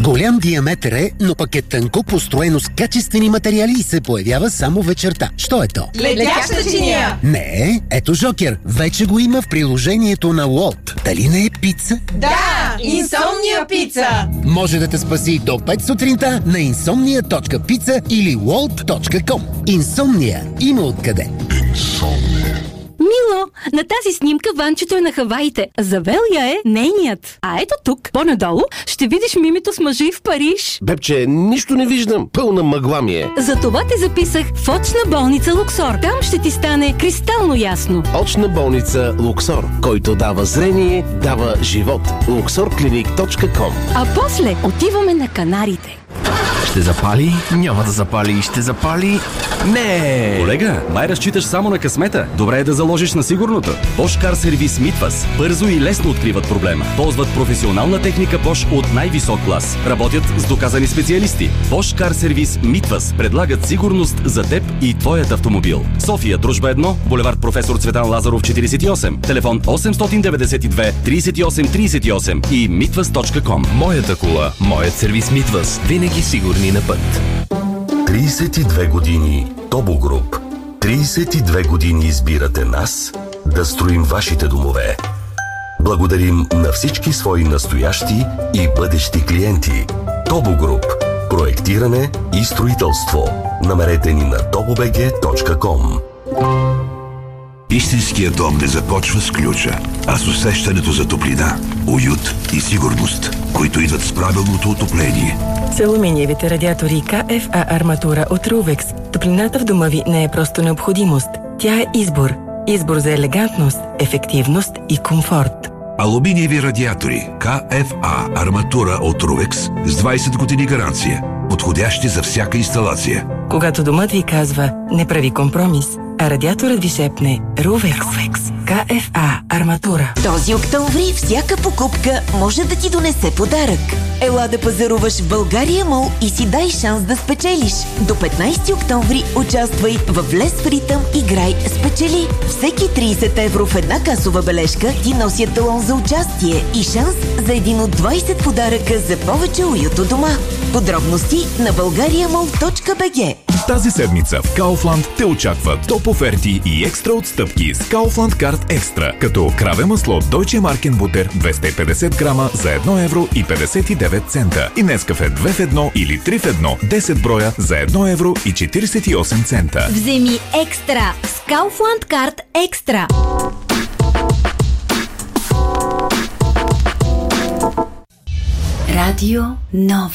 Голям диаметър е, но пък е тънко, построено с качествени материали и се появява само вечерта. Що е то? Летяща чиния! Не, ето Жокер. Вече го има в приложението на Уолт. Дали не е пица? Да! Инсомния пица! Може да те спаси до 5 сутринта на insomnia.pizza или walt.com. Инсомния има откъде. Мило, на тази снимка Ванчето е на Хаваите. Завел я е нейният. А ето тук, по-надолу, ще видиш мимито с мъжи в Париж. Бебче, нищо не виждам. Пълна мъгла ми е. Затова те записах в очна болница Луксор. Там ще ти стане кристално ясно. Очна болница Луксор, който дава зрение, дава живот. luxorclinic.com. А после отиваме на Канарите. Ще запали? Няма да запали. Ще запали? Не! Колега, май разчиташ само на късмета. Добре е да заложиш на сигурното. Bosch Car Service Mitwas бързо и лесно откриват проблема. Ползват професионална техника Bosch от най-висок клас. Работят с доказани специалисти. Bosch Car Service Mitwas предлагат сигурност за теб и твоят автомобил. София, Дружба 1, булевард Професор Цветан Лазаров 48, телефон 892 38 38 и mitwas.com. Моята кола, моят сервис Mitwas. Винаги сигурни на път. 32 години Тобо Груп. 32 години избирате нас да строим вашите домове. Благодарим на всички свои настоящи и бъдещи клиенти. Тобо Груп. Проектиране и строителство. Намерете ни на tobobg.com. Истинският дом не започва с ключа, а с усещането за топлина, уют и сигурност, които идват с правилното отопление. С алуминиевите радиатори КФА арматура от Ruvex топлината в дома ви не е просто необходимост. Тя е избор. Избор за елегантност, ефективност и комфорт. Алуминиеви радиатори КФА арматура от Ruvex с 20 години гаранция, подходящи за всяка инсталация. Когато домът ви казва "не прави компромис", а радиаторът ви шепне Ruvex. КФА арматура. Този октомври всяка покупка може да ти донесе подарък. Ела да пазаруваш в България Мол и си дай шанс да спечелиш. До 15 октомври участвай в Влез в ритъм, играй, спечели. Всеки 30 евро в една касова бележка ти носят талон за участие и шанс за един от 20 подаръка за повече уют у дома. Подробности на bulgariamall.bg. Тази седмица в Kaufland те очакват топ оферти и екстра отстъпки с Kaufland Card Extra, като краве масло Deutsche Marken Butter 250 грама за 1 евро и 59 цента и Нескафе 2 в 1 или 3 в 1 10 броя за 1 евро и 48 цента. Вземи екстра с Kaufland Card Extra. Радио Нова.